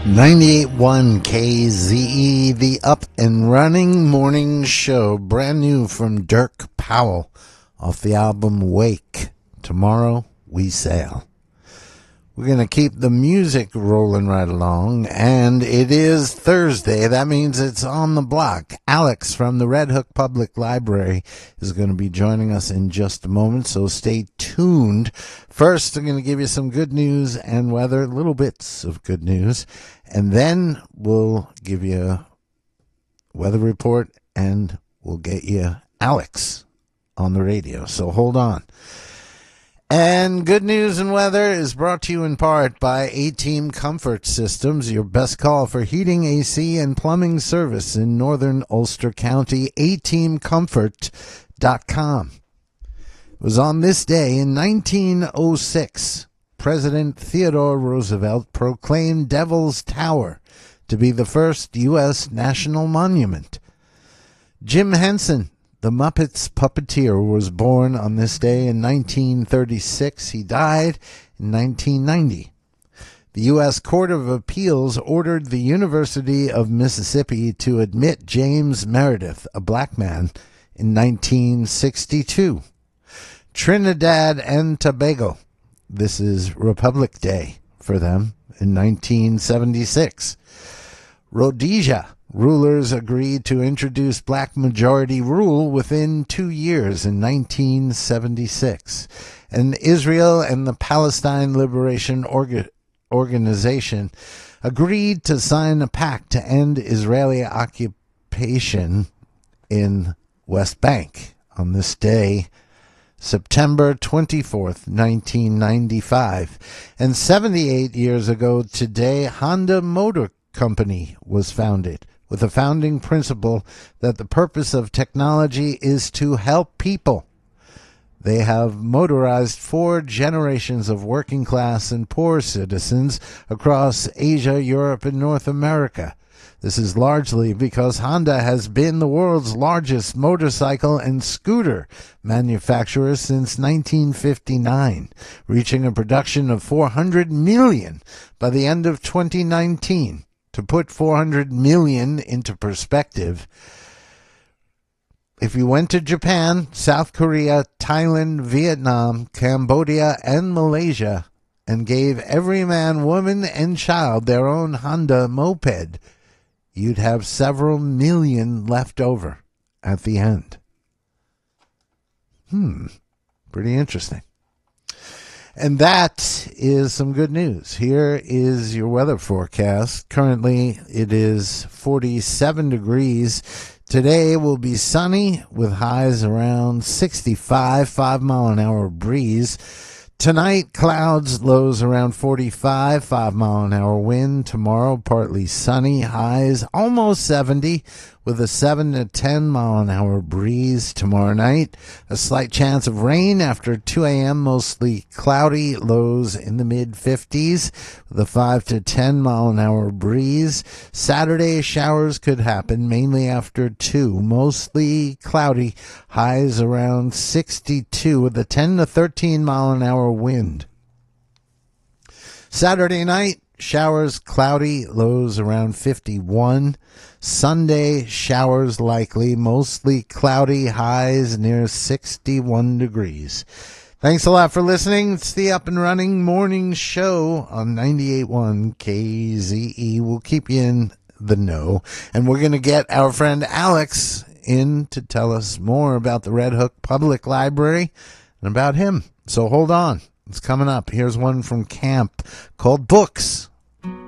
98.1 KZE, the Up and Running Morning Show, brand new from Dirk Powell, off the album Wake. Tomorrow we sail. We're going to keep the music rolling right along, and it is Thursday. That means it's on the block. Alex from the Red Hook Public Library is going to be joining us in just a moment, so stay tuned. First, I'm going to give you some good news and weather, little bits of good news, and then we'll give you a weather report, and we'll get you Alex on the radio, so hold on. And good news and weather is brought to you in part by A-Team Comfort Systems, your best call for heating, AC, and plumbing service in northern Ulster County, ateamcomfort.com. It was on this day in 1906, President Theodore Roosevelt proclaimed Devil's Tower to be the first U.S. national monument. Jim Henson, the Muppets puppeteer, was born on this day in 1936. He died in 1990. The U.S. Court of Appeals ordered the University of Mississippi to admit James Meredith, a black man, in 1962. Trinidad and Tobago, this is Republic Day for them, in 1976. Rhodesia, rulers agreed to introduce black majority rule within 2 years in 1976. And Israel and the Palestine Liberation Organization agreed to sign a pact to end Israeli occupation in West Bank on this day, September 24th, 1995. And 78 years ago today, Honda Motor Company was founded, with a founding principle that the purpose of technology is to help people. They have motorized 4 generations of working class and poor citizens across Asia, Europe, and North America. This is largely because Honda has been the world's largest motorcycle and scooter manufacturer since 1959, reaching a production of 400 million by the end of 2019. To put 400 million into perspective, if you went to Japan, South Korea, Thailand, Vietnam, Cambodia, and Malaysia and gave every man, woman, and child their own Honda moped, you'd have several million left over at the end. Pretty interesting. And that is some good news. Here is your weather forecast. Currently, it is 47 degrees. Today will be sunny with highs around 65, 5-mile-an-hour breeze. Tonight, clouds, lows around 45, 5-mile-an-hour wind. Tomorrow, partly sunny, highs almost 70 with a 7 to 10-mile-an-hour breeze. Tomorrow night, a slight chance of rain after 2 a.m., mostly cloudy, lows in the mid-50s with a 5 to 10-mile-an-hour breeze. Saturday, showers could happen mainly after 2, mostly cloudy, highs around 62 with a 10 to 13-mile-an-hour wind. Saturday night, showers cloudy, lows around 51. Sunday, showers likely, mostly cloudy, highs near 61 degrees. Thanks a lot for listening. It's the Up and Running Morning Show on 98.1 KZE. We'll keep you in the know. And we're going to get our friend Alex in to tell us more about the Red Hook Public Library and about him. So hold on. It's coming up. Here's one from camp called Books.